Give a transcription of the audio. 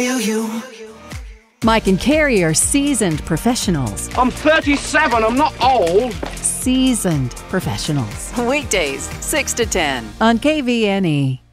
Mike and Carrie are seasoned professionals. I'm 37, I'm not old. Seasoned professionals. Weekdays, 6 to 10. On KVNE.